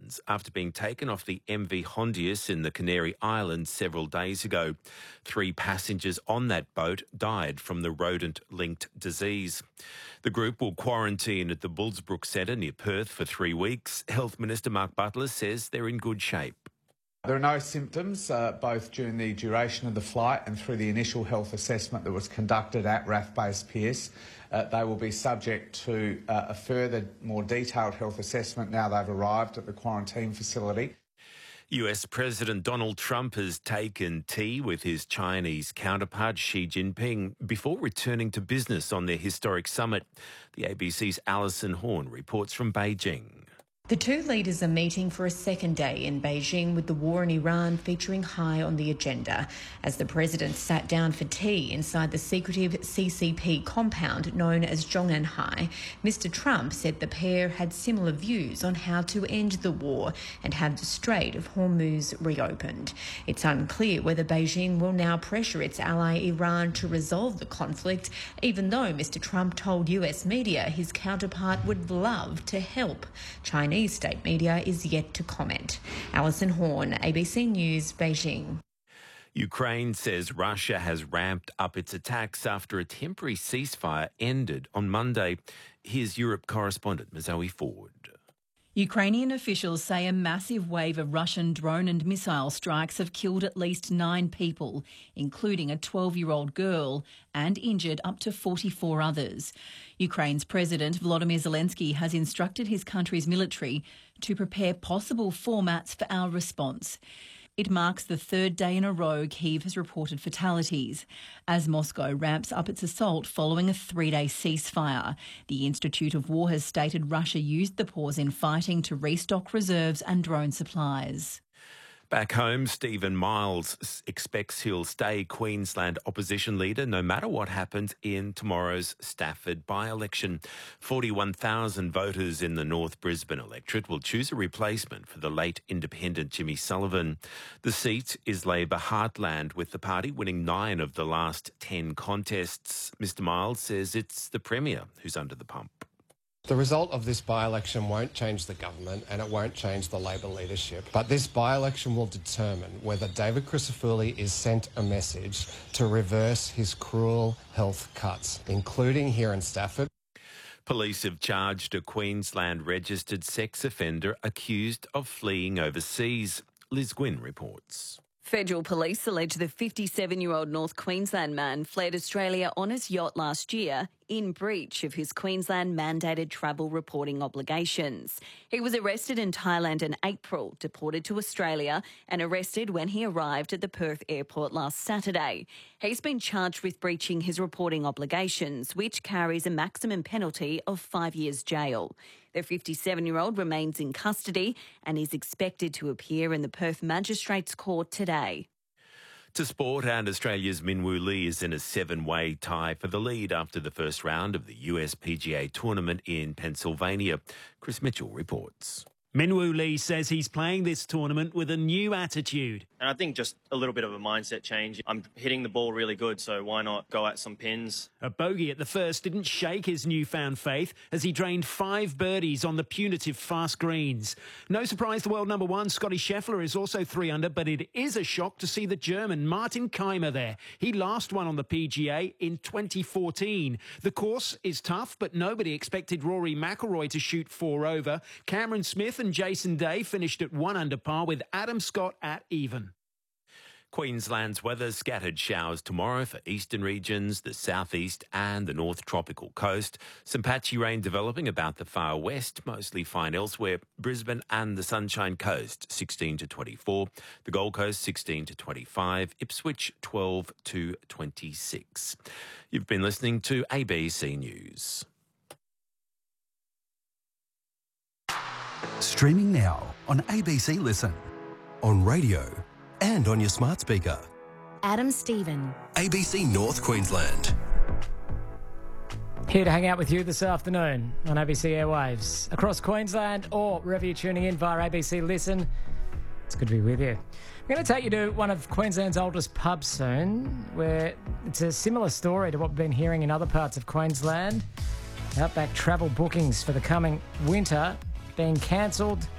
Netherlands after being taken off the MV Hondius in the Canary Islands several days ago. 3 passengers on that boat died from the rodent-linked disease. The group will quarantine at the Bullsbrook Centre near Perth for 3 weeks. Health Minister Mark Butler says they're in good shape. There are no symptoms, both during the duration of the flight and through the initial health assessment that was conducted at RAF Base Pearce. They will be subject to a further, more detailed health assessment now they've arrived at the quarantine facility. US President Donald Trump has taken tea with his Chinese counterpart Xi Jinping before returning to business on their historic summit. The ABC's Alison Horn reports from Beijing. The two leaders are meeting for a second day in Beijing, with the war in Iran featuring high on the agenda. As the president sat down for tea inside the secretive CCP compound known as Zhongnanhai, Mr Trump said the pair had similar views on how to end the war and have the Strait of Hormuz reopened. It's unclear whether Beijing will now pressure its ally Iran to resolve the conflict, even though Mr Trump told US media his counterpart would love to help. Chinese state media is yet to comment. Alison Horn, ABC News, Beijing. Ukraine says Russia has ramped up its attacks after a temporary ceasefire ended on Monday. Here's Europe correspondent Zoe Ford. Ukrainian officials say a massive wave of Russian drone and missile strikes have killed at least 9 people, including a 12-year-old girl, and injured up to 44 others. Ukraine's President Volodymyr Zelensky has instructed his country's military to prepare possible formats for our response. It marks the 3rd day in a row Kyiv has reported fatalities, as Moscow ramps up its assault following a 3-day ceasefire. The Institute of War has stated Russia used the pause in fighting to restock reserves and drone supplies. Back home, Stephen Miles expects he'll stay Queensland opposition leader no matter what happens in tomorrow's Stafford by-election. 41,000 voters in the North Brisbane electorate will choose a replacement for the late independent Jimmy Sullivan. The seat is Labor heartland, with the party winning 9 of the last 10 contests. Mr Miles says it's the Premier who's under the pump. The result of this by-election won't change the government and it won't change the Labor leadership. But this by-election will determine whether David Crisafulli is sent a message to reverse his cruel health cuts, including here in Stafford. Police have charged a Queensland registered sex offender accused of fleeing overseas. Liz Gwynn reports. Federal police allege the 57-year-old North Queensland man fled Australia on his yacht last year in breach of his Queensland mandated travel reporting obligations. He was arrested in Thailand in April, deported to Australia and arrested when he arrived at the Perth airport last Saturday. He's been charged with breaching his reporting obligations, which carries a maximum penalty of 5 years jail. The 57-year-old remains in custody and is expected to appear in the Perth Magistrates Court today. To sport, and Australia's Minwoo Lee is in a 7-way tie for the lead after the first round of the US PGA tournament in Pennsylvania. Chris Mitchell reports. Minwoo Lee says he's playing this tournament with a new attitude. And I think just a little bit of a mindset change. I'm hitting the ball really good, so why not go at some pins? A bogey at the first didn't shake his newfound faith as he drained 5 birdies on the punitive fast greens. No surprise the world number 1, Scotty Scheffler, is also 3 under, but it is a shock to see the German Martin Keimer there. He last won on the PGA in 2014. The course is tough, but nobody expected Rory McIlroy to shoot 4 over. Cameron Smith and Jason Day finished at 1 under par, with Adam Scott at even. Queensland's weather: scattered showers tomorrow for eastern regions, the southeast and the north tropical coast. Some patchy rain developing about the far west, mostly fine elsewhere. Brisbane and the Sunshine Coast, 16 to 24. The Gold Coast, 16 to 25. Ipswich, 12 to 26. You've been listening to ABC News. Streaming now on ABC Listen, on radio and on your smart speaker. Adam Stephen. ABC North Queensland. Here to hang out with you this afternoon on ABC Airwaves. Across Queensland or wherever you're tuning in via ABC Listen, it's good to be with you. I'm going to take you to one of Queensland's oldest pubs soon, where it's a similar story to what we've been hearing in other parts of Queensland. Outback travel bookings for the coming winter being cancelled